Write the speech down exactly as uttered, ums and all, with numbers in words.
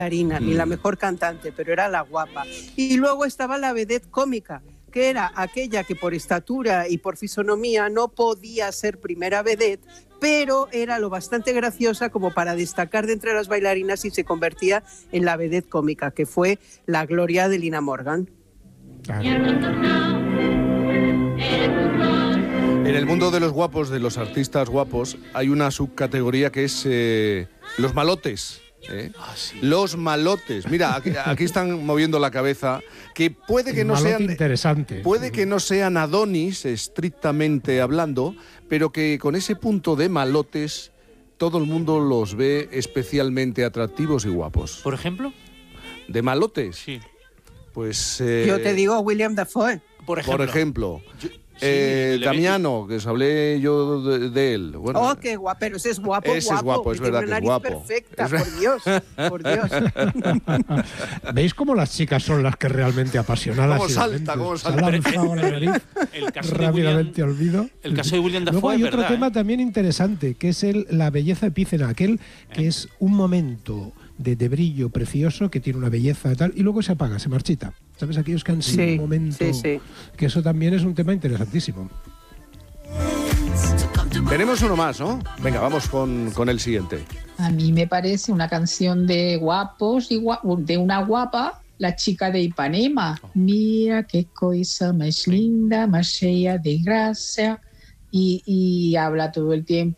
bailarina, mm. ni la mejor cantante, pero era la guapa. Y luego estaba la vedette cómica, que era aquella que por estatura y por fisonomía no podía ser primera vedette, pero era lo bastante graciosa como para destacar de entre las bailarinas y se convertía en la vedette cómica, que fue la gloria de Lina Morgan. Claro. En el mundo de los guapos, de los artistas guapos, hay una subcategoría que es eh, los malotes. ¿Eh? Ah, sí. Los malotes. Mira, aquí, aquí están moviendo la cabeza, que puede que El no sean interesante. Puede que no sean Adonis estrictamente hablando, pero que con ese punto de malotes todo el mundo los ve especialmente atractivos y guapos. ¿Por ejemplo? ¿De malotes? Sí. Pues eh, yo te digo William Dafoe. Por ejemplo. Por ejemplo. Yo, Eh, sí, Damiano, que os hablé yo de, de él. Bueno, oh, qué guapo, pero ese es guapo, ese guapo. es guapo, es verdad que es guapo. Perfecta, es por Dios, por Dios. ¿Veis cómo las chicas son las que realmente apasionadas? ¿Cómo salta? ¿Cómo salta? Se lanza la nariz, el caso rápidamente de William, olvido. El caso de William Dafoe. Luego hay otro verdad, tema ¿eh? también interesante, que es el, la belleza epícena, aquel que eh. es un momento de, de brillo precioso, que tiene una belleza y tal, y luego se apaga, se marchita. ¿Sabes? Aquellos que han sido sí, un momento... Sí, sí. Que eso también es un tema interesantísimo. Tenemos uno más, ¿no? Venga, vamos con, con el siguiente. A mí me parece una canción de guapos y guap- de una guapa, la chica de Ipanema. Oh. Mira qué cosa más linda, más llena de gracia. Y, y habla todo el tiempo